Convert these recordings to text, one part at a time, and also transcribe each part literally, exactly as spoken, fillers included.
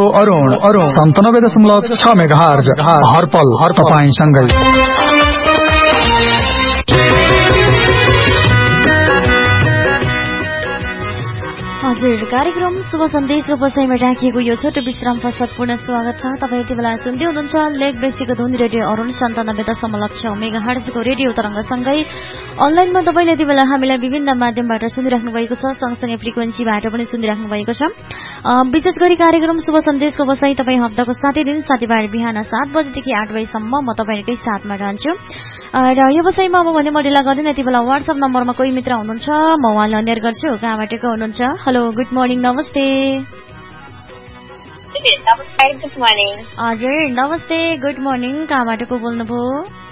अरुण अरुण सन्तानब्बे दशमलव छ मेगाहर्ज हरपल हर तपाईंसँगै। हजुर, कार्यक्रम शुभ सन्देशको बसाइमा राखिएको यो छोटो विश्राम पश्चात पूर्ण स्वागत छ। तपाईँ यति बेला सुन्दै हुनुहुन्छ लेक बेसीको धुन रेडियो अरुण सन्तानब्बे दशमलव छ मेगाहर्जको रेडियो तरङ्गसँगै अनलाइनमा तपाईँले यति बेला हामीलाई विभिन्न माध्यमबाट सुनिराख्नु भएको छ, सँगसँगै फ्रिक्वेन्सीबाट पनि सुनिराख्नु भएको छ। विशेष गरी कार्यक्रम शुभ सन्देशको बसाई तपाईँ हप्ताको सातै दिन साथीभाइ बिहान सात बजेदेखि आठ बजीसम्म म तपाईँकै साथमा रहन्छु। र यो बसाइमा म भने म ढिला गर्दिन। यति बेला वाट्सएप नम्बरमा कोही मित्र हुनुहुन्छ, म उहाँलाई अनियर गर्छु। कहाँबाट को हुनुहुन्छ? हेलो, गुड मर्निङ, नमस्ते। Good morning. हजुर, नमस्ते, गुड मर्निङ। कहाँबाट को बोल्नुभयो?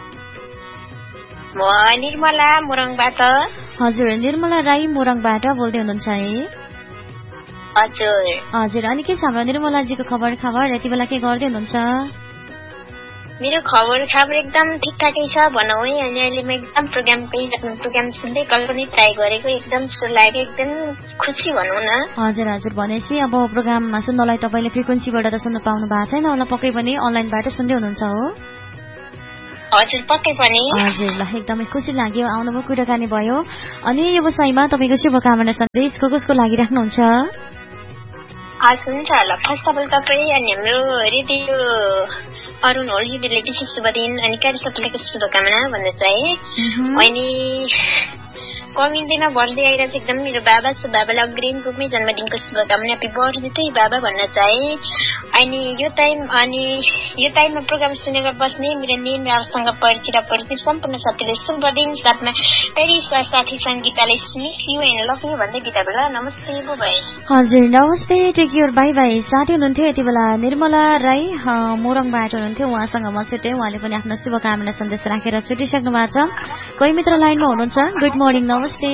म निर्मला मोरङबाट। हजुर, निर्मला राई मोरङबाट बोल्दै हुनुहुन्छ है? हजुर। हजुर, अनि के छ हाम्रो निर्मलाजीको खबर खबर यति बेला के गर्दै हुनुहुन्छ? मेरो खबर खबर एकदम ठिकठाकै छ भनौँ है। अनि अहिले म एकदम प्रोग्रामकै प्रोग्राम सुन्दै कल पनि ट्राई गरेको, एकदम लाग्यो, एकदम खुसी भनौँ न। हजुर हजुर, भनेपछि अब प्रोग्राममा सुन्नलाई तपाईँले फ्रिक्वेन्सीबाट त सुन्न पाउनु भएको छैन होला, पक्कै पनि अनलाइनबाट सुन्दै हुनुहुन्छ हो? हजुर, पक्कै पनि। हजुर, ल एकदमै खुसी लाग्यो, आउनुभयो, कुराकानी भयो। अनि यो बसाइमा तपाईँको शुभकामना सन्देश को कसको लागि राख्नुहुन्छ? हजुर, हुन्छ ल। फर्स्ट अफ अल तपाईँ अनि हाम्रो रेडियो अरुण होलीले विशेष शुभ दिन अनि कार्य सफलताको शुभकामना भन्न चाहे। अनि कमिँदैमा बढ्दै आइरहेको छ एकदम मेरो बाबा छ, बाबालाई अग्रिम रूपमै जन्मदिनको शुभकामना, हेप्पी बर्थडे बाबा भन्न चाहे। अनि यो टाइम अनि यो टाइममा प्रोग्राम सुनेर बस्ने मेरो नेम बाबासँग परिचय र परिचित सम्पूर्ण साथीले शुभ दिन, साथमा पेरिस साथी सङ्गीताले miss you and love you भन्दै बिदा बेला। नमस्ते बाई। हजुर, नमस्ते, टेक केयर, बाई बाई। साथी हुनुहुन्थ्यो यति बेला निर्मला राई मोरङबाट हुनुहुन्थ्यो, उहाँसँग म छुट्टै, उहाँले पनि आफ्नो शुभकामना सन्देश राखेर छुटिसक्नु भएको छ। कोही मित्र लाइनमा हुनुहुन्छ? गुड मर्निङ, नमस्ते।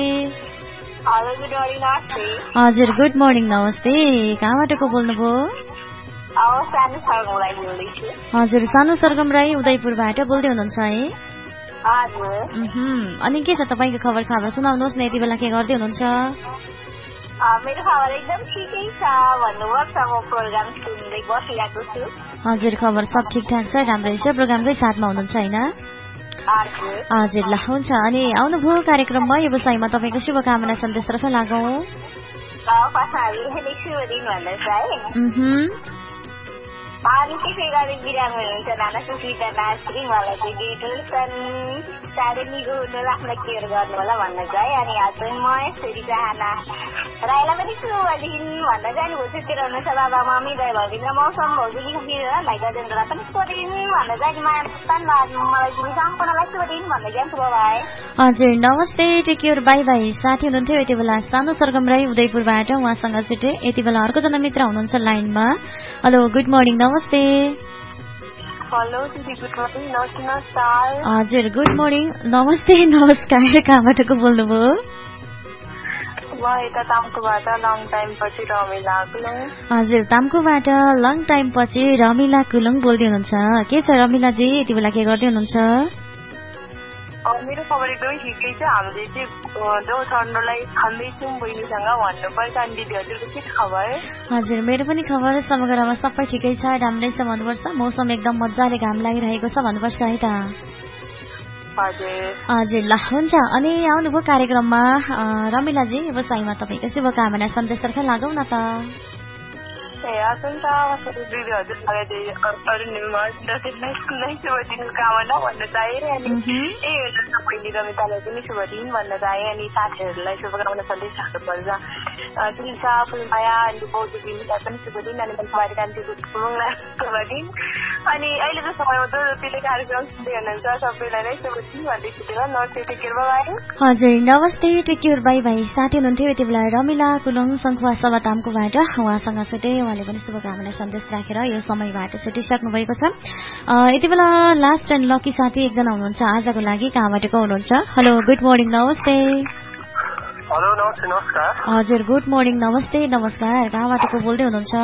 हजुर, गुड मर्निङ, नमस्ते। कहाँबाट को बोल्नुभयो? हजुर, सानो सरगम राई उदयपुरबाट बोल्दै हुनुहुन्छ है? अनि के छ तपाईँको खबर खबर सुनाउनुहोस् न, यति बेला के गर्दै हुनुहुन्छ? मेरो खबर एकदम ठिकै छ भन्नुपर्छ, म प्रोग्राम सुन्दै बसिरहेको छु। हजुर, खबर सब ठिकठाक छ, राम्रै छ, प्रोग्रामकै साथमा हुनुहुन्छ होइन? हजुर, ल हुन्छ। अनि आउनुभयो कार्यक्रममा, यो बसाइमा तपाईँको शुभकामना सन्देशतर्फ लागौँ। अनि त्यसै गरी बिरामी हुनुहुन्छ नाना सुस्मिता नास्री, मलाई चाहिँ डिटोसन साह्रै निगो हुनु, आफूलाई केयर गर्नु होला भन्न चाहिँ। अनि हस्बेन्ड म यसरी चाहना राईलाई पनि शुभ दिन भन्न चाहिँ। अनि भुसुतिर हुनुहुन्छ बाबा मम्मी दाइ भगिन्द्र मौसम भौजुली भाइ गजेन्द्रलाई पनि शुभ दिन भन्न चाहिँ। माया मलाई तिमी सम्पूर्णलाई शुभ दिन भन्न जान्छु बाबाई। हजुर, नमस्ते, टेक केयर, बाई बाई। साथी हुनुहुन्थ्यो यति बेला सानो सरगम राई उदयपुरबाट, उहाँसँग छुटे। यति बेला अर्कोजना मित्र हुनुहुन्छ लाइनमा। हेलो, गुड मर्निङ, नमस्ते। हेलो दिदी, गुड मर्निङ, नमस्कार। हजुर, गुड मर्निङ, नमस्ते, नमस्कार। कहाँबाट को बोल्नुभयो? म यता तामकोबाट लङ टाइम पछि रमिला कुलुङ। हजुर, तामकोबाट लङ टाइम पछि रमिला कुलुङ बोल्दै हुनुहुन्छ। के छ रमिलाजी, यति बेला के गर्दै हुनुहुन्छ? मेरो खबर एकदमै ठिकै छ। हामीले चाहिँ देउसर्नलाई खाँदैछौँ बहिनीसँग भन्नुपर्छ। अनि दिदी हजुरको के खबर? हजुर, मेरो पनि खबर समग्रमा सबै ठिकै छ, राम्रै छ भन्नुपर्छ। मौसम एकदम मजाले घाम लागिरहेको छ भन्नुपर्छ है त? हजुर, ल हुन्छ। अनि आउनुभयो कार्यक्रममा रमिलाजी, व्यवसायमा तपाईँको शुभकामना सन्देशतर्फ लागौँ न त। ए हुन्छ, दिदी हजुरलाई शुभ दिनको कामना भन्न चाहे। अनि ए बहिनी रमितालाई पनि शुभ दिन भन्न चाहे। अनि साथीहरूलाई शुभकामना सन्देश राख्नुपर्छ। तुलसा फुलमाया अनि बौद्ध दिदीलाई पनि शुभ दिन। अनि कुमारी कान्तिको शुभ दिन। अनि अहिलेको समयमा त जतिले कार्यक्रम सुन्दै हुनुहुन्छ सबैलाई नै शुभ दिन भन्दै छुटेर नमस्ते, टेक केयर, बाई। हजुर, नमस्ते, टेक केयर, बाई बाई। साथी हुनुहुन्थ्यो यति बेला रमिला कुलुङ सङ्खुवा सभा तामकोबाट, उहाँसँग छुटे, उहाँले पनि शुभकामना सन्देश राखेर यो समयबाट छुटिसक्नु भएको छ। यति बेला लास्ट एन्ड लकी साथी एकजना हुनुहुन्छ आजको लागि। कहाँबाट को हुनुहुन्छ? हेलो, गुड मर्निङ, नमस्ते। हेलो, नमस्ते, नमस्कार। हजुर, गुड मर्निङ, नमस्ते, नमस्कार। कहाँबाट को बोल्दै हुनुहुन्छ?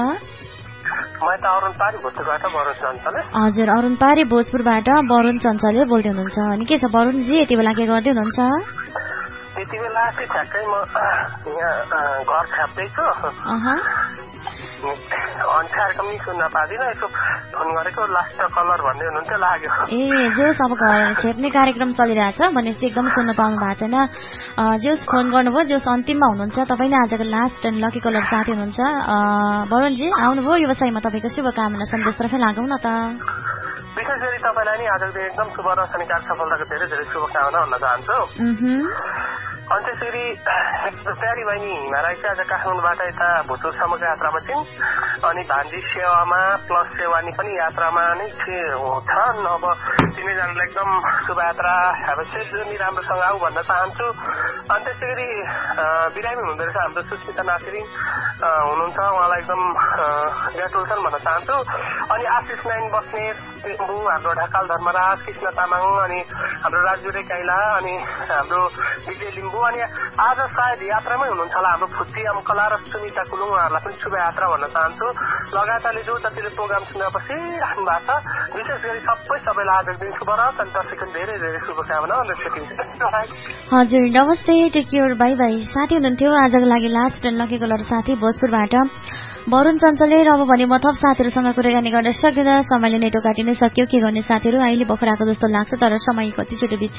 हजुर, अरुण पारी भोजपुरबाट वरुण चञ्चलले बोल्दै हुनुहुन्छ। अनि के छ वरुणजी, यति बेला के गर्दै हुनुहुन्छ? यति बेला चाहिँ ठ्याक्कै म यहाँ घर छाप्दैछु। अनि कार्यक्रम नि सुन्न पादिनँ, यसो फोन गरेको लास्ट कलर भन्दै हुनुहुन्थ्यो लाग्यो। ए जोस् अब घर छेप्ने कार्यक्रम चलिरहेछ भनेपछि एकदम सुन्न पाउनु भएको छैन। जोस् फोन गर्नुभयो, जोस् अन्तिममा हुनुहुन्छ, तपाईँ नै आजको लास्ट एन्ड लकी कलर साथी हुनुहुन्छ। वरुणजी आउनुभयो, व्यवसायमा तपाईँको शुभकामना सन्देशतर्फै लागौँ न त। विशेष गरी तपाईँलाई नि आजको दिन एकदम शुभ र शनिकार सफलताको धेरै धेरै शुभकामना भन्न चाहन्छु। अनि त्यसै गरी प्यारी बहिनी हिमाराई चाहिँ आज काठमाडौँबाट यता भुतपुरसम्मको यात्रामा छिन्, अनि भान्जी सेवामा प्लस सेवानी पनि यात्रामा नै छन्। अब तिनैजनालाई एकदम शुभयात्रा सेफ जर्नी राम्रोसँग आऊ भन्न चाहन्छु। अनि त्यसै गरी बिरामी हुँदो रहेछ हाम्रो सुस्मिता नासिरिङ हुनुहुन्छ, उहाँलाई एकदम ग्याटुल्छन् भन्न चाहन्छु। अनि आशिष नाइन बस्ने हाम्रो ढकाल धर्मराज, कृष्ण तामाङ, अनि हाम्रो राजुरे काइला, अनि हाम्रो विजय लिम्बू, अनि आज सायद यात्रामै हुनुहुन्छ होला हाम्रो फुच्ची अम्कला र सुनिता कुलुङ, उहाँहरूलाई पनि शुभयात्रा भन्न चाहन्छु। लगातारले जो जतिले प्रोग्राम सुनेर बसिराख्नु भएको छ, विशेष गरी सबै सबैलाई आजको दिन शुभ रहोस् अनि दर्शकको धेरै धेरै शुभकामना भनेर सकिन्छ। हजुर नमस्ते, टेक केयर, बाई बाई। साथी हुनुहुन्थ्यो आजको लागि लास्ट एन्ड लकी कलर साथी भोजपुरबाट वरुण चञ्चले। र अब भने म थप साथीहरूसँग कुराकानी गर्न सक्दिनँ, समयले नेटो काटि नै सक्यो। के गर्ने साथीहरू, अहिले बखराको जस्तो लाग्छ, तर समय कति छिटो बित्छ।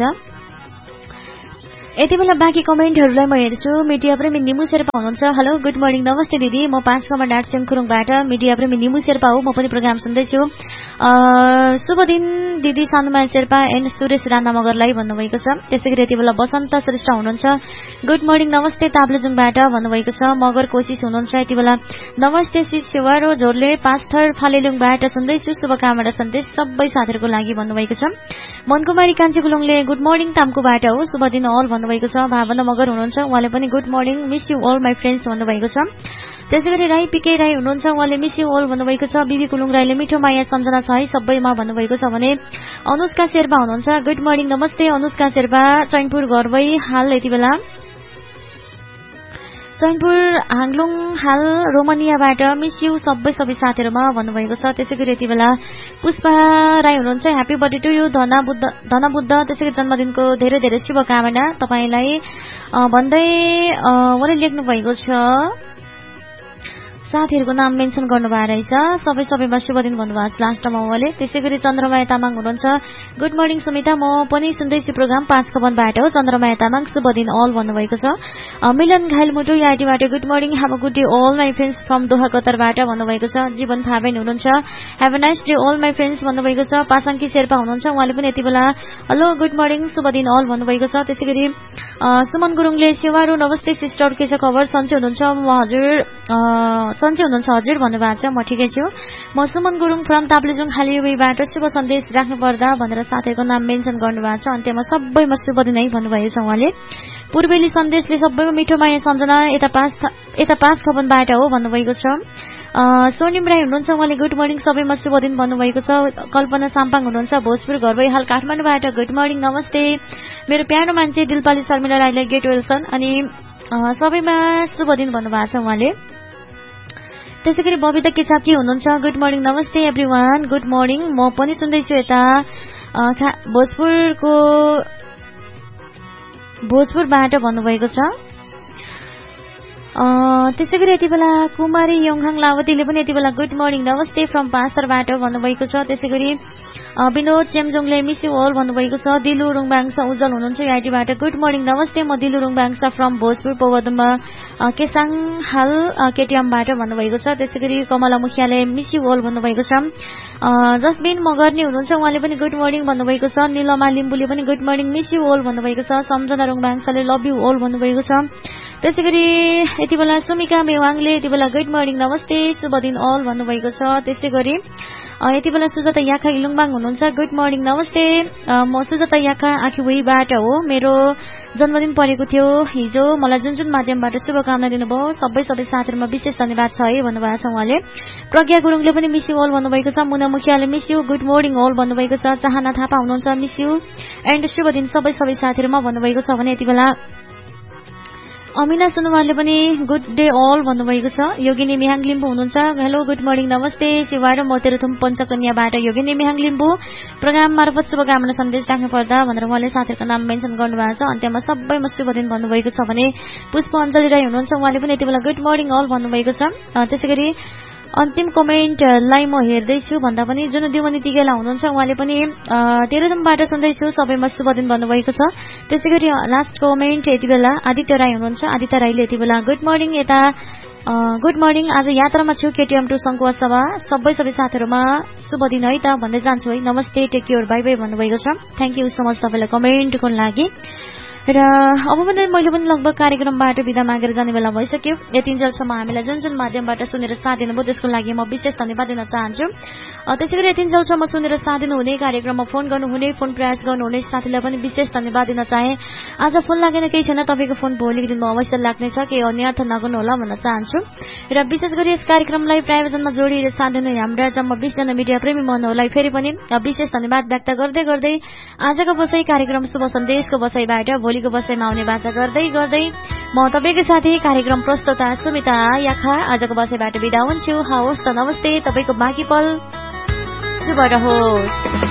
यति बेला बाँकी कमेन्टहरूलाई म हेर्छु। मिडिया प्रेमी निमु शेर्पा हुनुहुन्छ, हेलो गुड मर्निङ, नमस्ते दिदी, म पाँच कमा डाँटसेङ खुरुङबाट मिडिया प्रेमी निमु शेर्पा हो, म पनि प्रोग्राम सुन्दैछु। शुभ दिन दिदी सानुमाया शेर्पा एन्ड सुरेश राणा मगरलाई भन्नुभएको छ। त्यसै गरी यति बेला बसन्त श्रेष्ठ हुनुहुन्छ, गुड मर्निङ नमस्ते ताप्लेजुङबाट भन्नुभएको छ। मगर कोशिश हुनुहुन्छ यति बेला, नमस्ते श्री सेवारो झोरले पाँचथर फालेलुङबाट सुन्दैछु, शुभकामना सन्देश सबै साथीहरूको लागि भन्नुभएको छ। मनकुमारी कान्छी गुलुङले गुड मर्निङ ताम्कुबाट हो, शुभ दिन अल भन्नुभएको छ। भावना मगर हुनुहुन्छ, उहाँले पनि good morning, miss you all my friends भन्नुभएको छ। त्यसै गरी राई पिके राई हुनुहुन्छ, उहाँले मिस यु अल भन्नुभएको छ। बिबी कुलुङ राईले मिठो माया सम्झना छ है सबैमा भन्नुभएको छ भने अनुष्का शेर्पा हुनुहुन्छ, गुड मर्निङ नमस्ते अनुष्का शेर्पा, चैनपुर घरबै हाल यति बेला चैनपुर हाङलुङ हाल रोमानियाबाट मिस यु सबै सबै साथीहरूमा भन्नुभएको छ। त्यसै गरी यति बेला पुष्पा राई हुनुहुन्छ, ह्याप्पी बर्थडे टु यु धना बुद्ध धना बुद्ध त्यसै गरी जन्मदिनको धेरै धेरै शुभकामना तपाईँलाई भन्दै उहाँले लेख्नु भएको छ। साथीहरूको नाम मेन्सन गर्नुभएको रहेछ, सबै सबैमा शुभ दिन भन्नुभएको छ लास्टमा उहाँले। त्यसै गरी चन्द्रमाया तामाङ हुनुहुन्छ, गुड मर्निङ सुमिता, म पनि सुन्दैछु प्रोग्राम पाँच खबनबाट हो, चन्द्रमाया तामाङ शुभ दिन अल भन्नुभएको छ। मिलन घाइल मुटु आइटीबाट good morning, have a good day all my friends from दोहा कतारबाट भन्नुभएको छ। जीवन फाबेन हुनुहुन्छ, have a nice day all my friends भन्नुभएको छ। पासाङ्की शेर्पा हुनुहुन्छ, उहाँले पनि यति बेला हेलो गुड मर्निङ शुभ दिन अल भन्नुभएको छ। त्यसै गरी सुमन गुरुङले सेवारू नमस्ते सिस्टर, के छ खबर, सन्चै हुनुहुन्छ, म हजुर सन्चै हुनुहुन्छ हजुर भन्नुभएको छ, म ठिकै छु। म सुमन गुरुङ फ्रम ताप्लेजुङ हालिबाट शुभ सन्देश राख्नु पर्दा भनेर साथीहरूको नाम मेन्सन गर्नुभएको छ। अन्त्यमा सबैमा शुभ दिन है भन्नुभएको छ उहाँले। पूर्वेली सन्देशले सबैमा मिठो माया सम्झना यता पाँच यता पाँच खबनबाट हो भन्नुभएको छ। स्वर्णिम राई हुनुहुन्छ, उहाँले गुड मर्निङ सबैमा शुभ दिन भन्नुभएको छ। कल्पना साम्पाङ हुनुहुन्छ, भोजपुर घरबै हाल काठमाडौँबाट गुड मर्निङ नमस्ते, मेरो प्यारो मान्छे दिलपाली शर्मिला राईलाई गेट वेलसन अनि सबैमा शुभ दिन भन्नुभएको छ उहाँले। त्यसै गरी बबिता केचाकी हुनुहुन्छ, गुड मर्निङ नमस्ते एभ्री वान, गुड मर्निङ, म पनि सुन्दैछु यता भोजपुरको भोजपुरबाट भन्नुभएको छ। त्यसै गरी यति बेला कुमारी योङहाङ लावतीले पनि यति बेला गुड मर्निङ नमस्ते फ्रम पाँचरबाट भन्नुभएको छ। त्यसै गरी विनोद चेमजोङले मिस यु अल भन्नुभएको छ। दिलु रुङबाङसा उज्जवल हुनुहुन्छ आइटीबाट गुड मर्निङ नमस्ते, म दिलु रुङबाङसा फ्रम भोजपुर पवदमा केसाङ हाल केटिएमबाट भन्नुभएको छ। त्यसै गरी कमला मुखियाले मिस यु अल भन्नुभएको छ। जसबिन मगर्ने हुनुहुन्छ, उहाँले पनि गुड मर्निङ भन्नुभएको छ। निलमा लिम्बुले पनि good morning miss you all भन्नुभएको छ। सम्झना रुङबाङसाले लभ यु अल भन्नुभएको छ। त्यसै गरी यति बेला सुमिका मेवाङले यति बेला गुड मर्निङ नमस्ते शुभ दिन अल भन्नुभएको छ। त्यसै गरी यति बेला सुजाता याखा इलुङबाङ हुनुहुन्छ, गुड मर्निङ नमस्ते, म सुजाता याखा आखिवहीबाट हो, मेरो जन्मदिन परेको थियो हिजो, मलाई जुन जुन माध्यमबाट शुभकामना दिनुभयो सबै सबै साथीहरूमा विशेष धन्यवाद छ है भन्नुभएको छ उहाँले। प्रज्ञा गुरुङले पनि मिस यु अल भन्नुभएको छ। मुना मुखियाले miss you good morning all भन्नुभएको छ। चाहना थापा हुनुहुन्छ, मिस यु एन्ड शुभ दिन सबै सबै साथीहरूमा भन्नुभएको छ भने यति बेला अमिना सुनुवालले पनि गुड डे अल भन्नुभएको छ। योगिनी मिहाङ लिम्बू हुनुहुन्छ, हेलो गुड मर्निङ नमस्ते सेवा र मोतेरथुम पञ्चकन्याबाट योगिनी मिहाङ लिम्बू प्रोग्राम मार्फत शुभकामना सन्देश राख्नु पर्दा भनेर उहाँले साथीहरूको नाम मेन्सन गर्नुभएको छ। अन्त्यमा सबैमा शुभ दिन भन्नुभएको छ भने पुष्प अञ्जली राई हुनुहुन्छ, उहाँले पनि यति बेला गुड मर्निङ अल भन्नुभएको छ। त्यसै गरी अन्तिम कमेन्टलाई म हेर्दैछु भन्दा पनि जुन दिवनी तिगेला हुनुहुन्छ उहाँले पनि तेह्रथुमबाट सुन्दैछु सबैमा शुभ दिन भन्नुभएको छ। त्यसै गरी लास्ट कमेन्ट यति बेला आदित्य राई हुनुहुन्छ। आदित्य राईले यति बेला गुड मर्निङ यता गुड मर्निङ आज यात्रामा छु केटीएम टू सङ्कुवा सभा सबै सबै साथीहरूमा शुभ दिन है त भन्दै जान्छु है। नमस्ते टेक केयर बाई बाई भन्नुभएको छ। थ्याङ्क यू सो मच तपाईँलाई कमेन्टको लागि। र अब पनि मैले पनि लगभग कार्यक्रमबाट बिदा मागेर जाने बेला भइसक्यो। यतिन्जेलसम्म हामीलाई जुन जुन माध्यमबाट सुनेर साथ दिनुभयो त्यसको लागि म विशेष धन्यवाद दिन चाहन्छु। त्यसै गरी यतिन्जेलसम्म सुनेर साथ दिनुहुने कार्यक्रममा फोन गर्नुहुने फोन प्रयास गर्नुहुने साथीलाई पनि विशेष धन्यवाद दिन चाहे। आज फोन लागेन केही छैन तपाईँको फोन भोलिको दिनमा अवश्य लाग्नेछ केही अन्य अर्थ नगर्नु होला भन्न चाहन्छु। र विशेष गरी यस कार्यक्रमलाई प्रायोजनमा जोडिएर साथ दिनु हाम्रा जम्मा बीसजना मिडिया प्रेमी मनहरूलाई फेरि पनि विशेष धन्यवाद व्यक्त गर्दै गर्दै आजको बसाई कार्यक्रम शुभ सन्देशको बसाईबाट भोलिको बसाईमा आउने बाचा गर्दै गर्दै म तपाईँको साथी कार्यक्रम प्रस्तुता सुमिता याखा आजको बसाईबाट बिदा हुन्छु। हवस् त नमस्ते। तपाईँको बाँकी पल शुभ रहोस्।